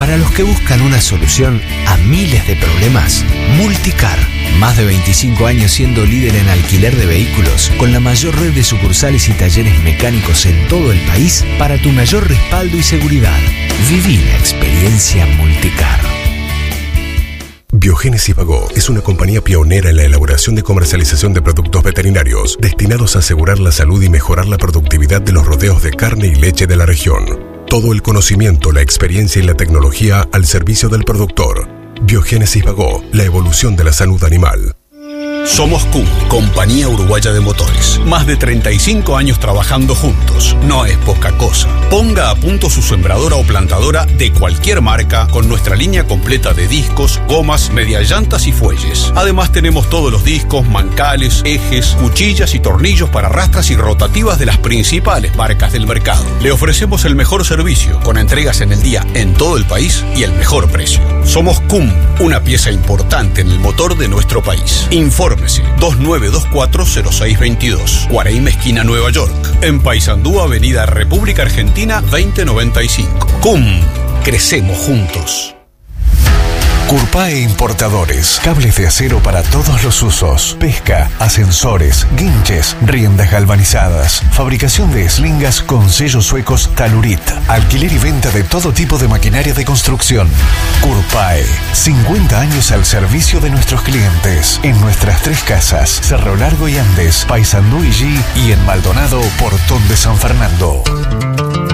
Para los que buscan una solución a miles de problemas, Multicar. Más de 25 años siendo líder en alquiler de vehículos, con la mayor red de sucursales y talleres mecánicos en todo el país para tu mayor respaldo y seguridad. Viví la experiencia Multicar. Biogénesis Bagó es una compañía pionera en la elaboración y comercialización de productos veterinarios destinados a asegurar la salud y mejorar la productividad de los rodeos de carne y leche de la región. Todo el conocimiento, la experiencia y la tecnología al servicio del productor. Biogénesis Bagó, la evolución de la salud animal. Somos CUM, Compañía Uruguaya de Motores. Más de 35 años trabajando juntos. No es poca cosa. Ponga a punto su sembradora o plantadora de cualquier marca con nuestra línea completa de discos, gomas, mediallantas y fuelles. Además tenemos todos los discos, mancales, ejes, cuchillas y tornillos para rastras y rotativas de las principales marcas del mercado. Le ofrecemos el mejor servicio, con entregas en el día en todo el país y el mejor precio. Somos CUM, una pieza importante en el motor de nuestro país. Infórmese 2924-0622, Guaraíma esquina Nueva York. En Paysandú, Avenida República Argentina 2095. CUM, crecemos juntos. Curpae Importadores, cables de acero para todos los usos, pesca, ascensores, guinches, riendas galvanizadas, fabricación de eslingas con sellos suecos Talurit, alquiler y venta de todo tipo de maquinaria de construcción. Curpae, 50 años al servicio de nuestros clientes, en nuestras 3 casas, Cerro Largo y Andes, Paysandú y G, y en Maldonado, Portón de San Fernando.